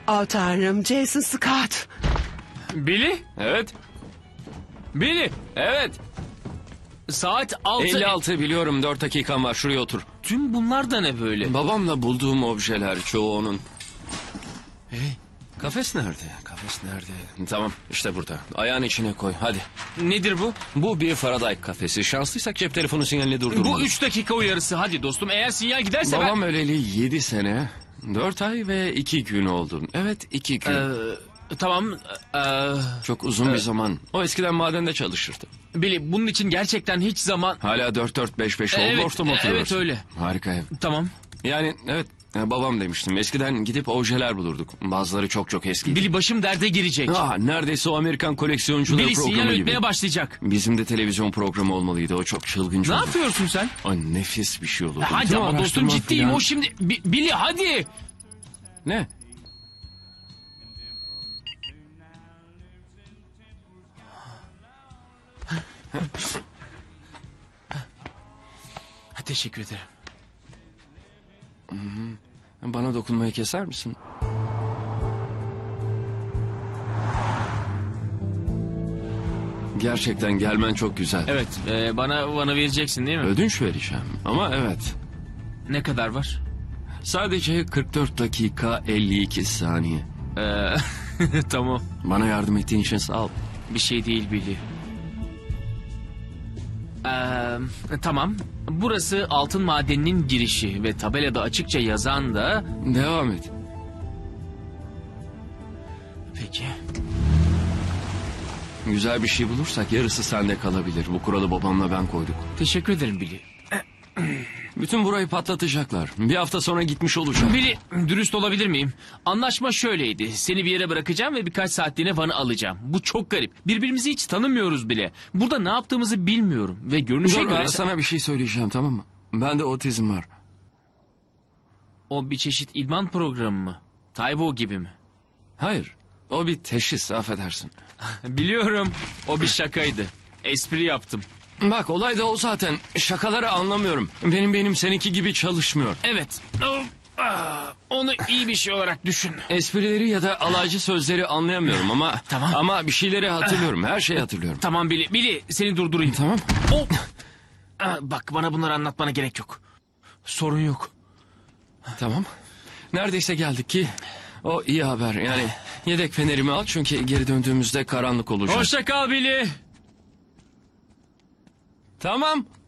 Oh tanrım, Jason Scott. Billy? Evet. Billy! Evet. Saat 6. 56 biliyorum. 4 dakikam var. Şuraya otur. Tüm bunlar da ne böyle? Babamla bulduğum objeler çoğu onun. Hey. Kafes nerede? Kafes nerede? Tamam işte burada. Ayağını içine koy hadi. Nedir bu? Bu bir Faraday kafesi. Şanslıysak cep telefonu sinyalini durdurmalı. Bu 3 dakika uyarısı. Hadi dostum, eğer sinyal giderse Babam öleli 7 sene, 4 ay ve 2 gün oldu. Evet 2 gün. Tamam. Çok uzun bir zaman. O eskiden madende çalışırdı. Billy, bunun için gerçekten hiç zaman... Hala 4-4-5-5 oldu. Evet, Ortam oturuyoruz. evet öyle. Harika ev. Tamam. Yani evet babam demiştim. Eskiden gidip objeler bulurduk. Bazıları çok çok eskiydi. Billy, başım derde girecek. Neredeyse o Amerikan koleksiyoncuları Billy, sinyal programı gibi. ötmeye başlayacak. Bizim de televizyon programı olmalıydı. O çok çılgınca Ne oldu. yapıyorsun sen? Ay, nefis bir şey olurdu. Hadi Bütün ama dostum, araştırma ciddiyim. falan- O şimdi... Billy, hadi. Ne? Teşekkür ederim. Bana dokunmayı keser misin? Gerçekten gelmen çok güzel. Evet, bana vereceksin değil mi? Ödünç vereceğim ama evet. Ne kadar var? Sadece 44 dakika 52 saniye. Tamam. Bana yardım ettiğin için sağ ol. Bir şey değil Billy. Tamam. Burası altın madeninin girişi ve tabelada açıkça yazan da... Devam et. Peki. Güzel bir şey bulursak yarısı sende kalabilir. Bu kuralı babamla ben koyduk. Teşekkür ederim Billy. Bütün burayı patlatacaklar. Bir hafta sonra gitmiş olacak. Billy, dürüst olabilir miyim? Anlaşma şöyleydi. Seni bir yere bırakacağım ve birkaç saatliğine Van'ı alacağım. Bu çok garip. Birbirimizi hiç tanımıyoruz bile. Burada ne yaptığımızı bilmiyorum. Ve görünüşe Dur, göre... sana bir şey söyleyeceğim, tamam mı? Bende otizm var. O bir çeşit idman programı mı? Taybo gibi mi? Hayır. O bir teşhis, affedersin. Biliyorum. O bir şakaydı. Espri yaptım. Bak olay da o zaten. Şakaları anlamıyorum. Benim beynim seninki gibi çalışmıyor. Evet. Onu iyi bir şey olarak düşün. Esprileri ya da alaycı sözleri anlayamıyorum ama... Tamam. Ama bir şeyleri hatırlıyorum. Her şeyi hatırlıyorum. Tamam Billy. Billy, seni durdurayım. Tamam. Oh. Bak, bana bunları anlatmana gerek yok. Sorun yok. Tamam. Neredeyse geldik ki... O iyi haber. Yani yedek fenerimi al çünkü geri döndüğümüzde karanlık olacak. Hoşça kal Billy. Tamam.